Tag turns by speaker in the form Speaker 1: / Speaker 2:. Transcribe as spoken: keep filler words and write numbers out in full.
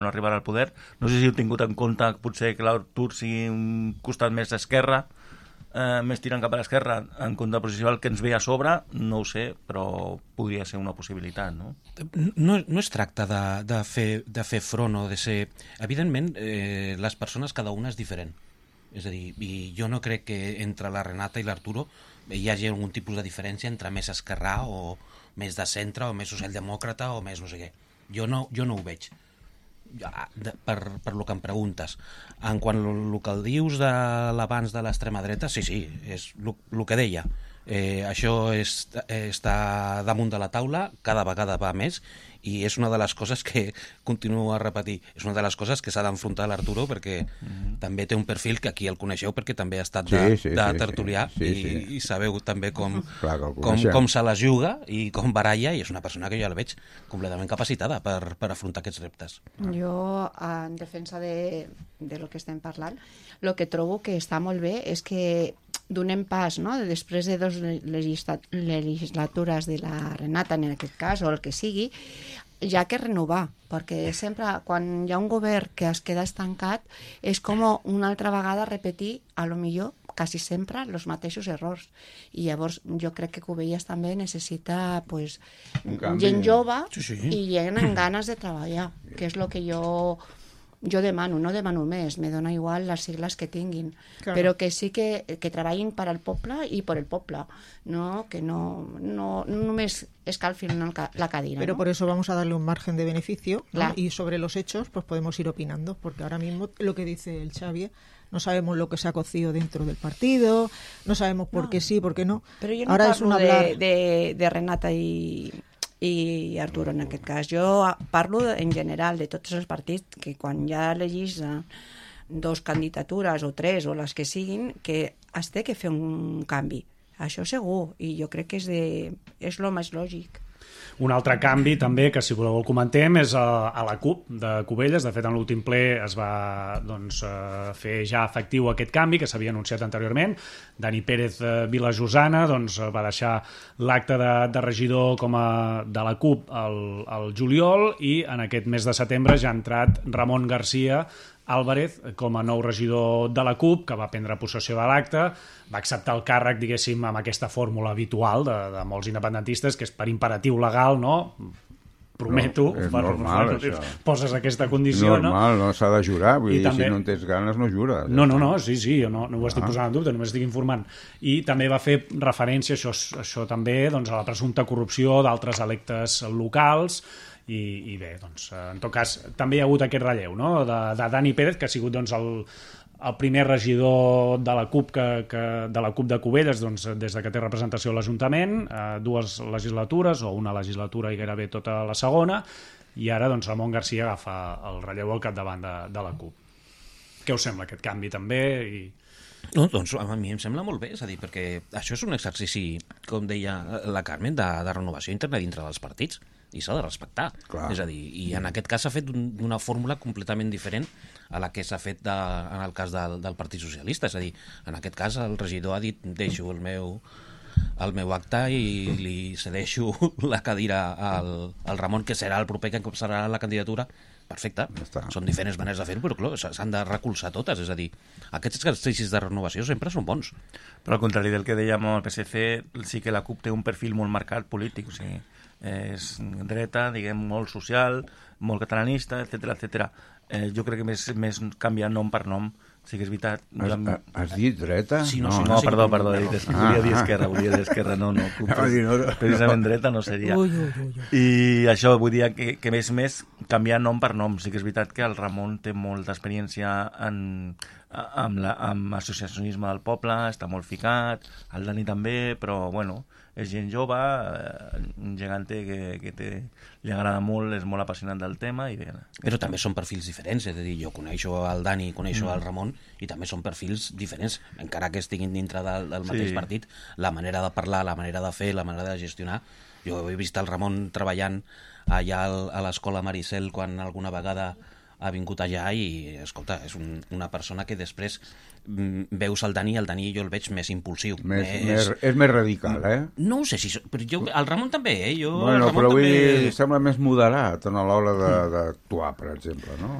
Speaker 1: no arribarà al poder. No sé si heu tingut en compte potser que l'Artur sigui un costat més d'esquerra, eh, més tirant cap a l'esquerra, en contraposició al que ens ve a sobre, no ho sé, però podria ser una possibilitat, no?
Speaker 2: No, no es tracta de, de, fer, de fer front o de ser... Evidentment, eh, les persones, cada una és diferent. És a dir, i jo no crec que entre la Renata i l'Arturo hi hagi algun tipus de diferència entre més esquerrà o més de centre o més socialdemòcrata o més no sé què. Jo no, jo no ho veig. Per, per lo que em preguntes. En quant al que dius de l'abans de l'extrema dreta, sí, sí, és el que deia. Eh, això és, està damunt de la taula, cada vegada va més, i és una de les coses que continuo a repetir, és una de les coses que s'ha d'enfrontar l'Arturo, perquè mm-hmm. també té un perfil que aquí el coneixeu perquè també ha estat de, sí, sí, de tertulià sí, sí, sí, i, sí. i sabeu també com, Clar, com, com se la juga i com baralla, i és una persona que jo la veig completament capacitada per, per afrontar aquests reptes.
Speaker 3: Jo, en defensa de, de lo que estem parlant, el que trobo que està molt bé és que donem pas, no? Després de dues legislatures de la Renata, en aquest cas, o el que sigui, ja que renovar, perquè sempre quan hi ha un govern que es queda estancat és com una altra vegada repetir, a lo millor, quasi sempre, els mateixos errors. I llavors jo crec que Cubelles també necessita pues, gent jove sí, sí. i gent amb ganes de treballar, que és el que jo... Jo demano, no demano més, me dona igual les sigles que tinguin, claro. Però que sí que, que treballin per al poble i per el poble, no que no, no, no només escalfin la cadira.
Speaker 4: Pero
Speaker 3: ¿no?
Speaker 4: por eso vamos a darle un margen de beneficio, ¿no? Y sobre los hechos pues podemos ir opinando, porque ahora mismo lo que dice el Xavi, no sabemos lo que se ha cocido dentro del partido, no sabemos por no. qué sí, por qué no.
Speaker 3: Pero yo no
Speaker 4: ahora
Speaker 3: parlo
Speaker 4: es un hablar...
Speaker 3: de, de, de Renata i... i Arturo en aquest cas. Jo parlo en general de tots els partits que quan ja elegís dos candidatures o tres o les que siguin, que es té que fer un canvi. Això segur, i jo crec que és, de, és lo més lògic.
Speaker 5: Un altre canvi també, que si voleu el comentem, és a, a la CUP de Cubelles. De fet, en l'últim ple es va doncs, fer ja efectiu aquest canvi que s'havia anunciat anteriorment. Dani Pérez Vilajosana doncs, va deixar l'acte de, de regidor com a, de la CUP al, al juliol, i en aquest mes de setembre ja ha entrat Ramon García Álvarez com a nou regidor de la CUP, que va prendre possessió de l'acte, va acceptar el càrrec, diguéssim, amb aquesta fórmula habitual de, de molts independentistes, que és per imperatiu legal, no? Prometo,
Speaker 6: no, és
Speaker 5: per,
Speaker 6: normal,
Speaker 5: per,
Speaker 6: això.
Speaker 5: Poses aquesta condició,
Speaker 6: normal, no? no s'ha de jurar, vull
Speaker 5: I
Speaker 6: dir,
Speaker 5: també...
Speaker 6: si no en tens ganes no jures.
Speaker 5: No, no, no, sí, sí, jo no, no ho estic ah. posant en dubte, només estic informant. I també va fer referència, això, això també, doncs, a la presumpta corrupció d'altres electes locals. I, i bé, doncs, en tot cas, també hi ha hagut aquest relleu, no?, de, de Dani Pérez, que ha sigut doncs, el, el primer regidor de la CUP que, que, de la CUP de Cubelles doncs, des de que té representació a l'Ajuntament, eh, dues legislatures, o una legislatura i gairebé tota la segona, i ara doncs, Ramon García agafa el relleu al capdavant de, de la CUP. Què us sembla aquest canvi també? I...
Speaker 2: No, doncs a mi em sembla molt bé, és a dir, perquè això és un exercici, com deia la Carmen, de, de renovació interna dintre dels partits, i s'ha de respectar. Clar. És a dir, i en aquest cas s'ha fet d'una fórmula completament diferent a la que s'ha fet de, en el cas del, del Partit Socialista. És a dir, en aquest cas el regidor ha dit deixo el meu, el meu acte i li cedeixo la cadira al, al Ramon, que serà el proper que serà la candidatura. Perfecte, ja són diferents maneres de fer-ho, però clar, s'han de recolzar totes, és a dir, aquests exercicis de renovació sempre són bons.
Speaker 1: Però al contrari del que dèiem el P S C, sí que la CUP té un perfil molt marcat polític, o sigui, és dreta, diguem, molt social, molt catalanista, etcètera, etcètera. Eh, jo crec que més, més canviar nom per nom, sí que és veritat.
Speaker 6: Has,
Speaker 1: Jo...
Speaker 6: has dit dreta?
Speaker 1: Sí, no, no, sí, no, no, perdó, sí, perdó, he dit, ah, volia dir esquerra, volia dir esquerra, no, no, no, no, precisament dreta no seria.
Speaker 4: Ui, ui, ui, ui.
Speaker 1: I això, vull dir que, que més més canviar nom per nom. Sí que és veritat que el Ramon té molta experiència en, amb, la, amb associacionisme del poble, està molt ficat, el Dani també, però bueno, és gent jove, un gegante que, que té, li agrada molt, és molt apassionat del tema. I bé,
Speaker 2: però també són perfils diferents, és a dir, jo coneixo el Dani, coneixo mm. el Ramon, i també són perfils diferents, encara que estiguin dintre del, del mateix sí. partit, la manera de parlar, la manera de fer, la manera de gestionar. Jo he vist el Ramon treballant allà a l'escola Maricel quan alguna vegada ha vingut allà i, escolta, és un, una persona que després mm, veus el Dani, el Dani jo el veig més impulsiu.
Speaker 6: Més,
Speaker 2: més...
Speaker 6: més, és més radical, eh?
Speaker 2: No ho sé si... Però jo, el Ramon també, eh? Jo,
Speaker 6: Bueno,
Speaker 2: el Ramon
Speaker 6: però vull
Speaker 2: també...
Speaker 6: dir, sembla més moderat a l'hora de- d'actuar, per exemple, no?